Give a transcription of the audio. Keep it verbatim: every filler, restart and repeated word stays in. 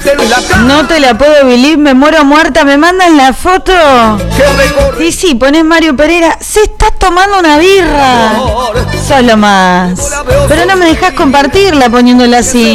No te la puedo vivir, me muero muerta. ¿Me mandan la foto? Y sí, pones Mario Pereira. Se está tomando una birra. Sos lo más. Pero no me dejas compartirla poniéndola así.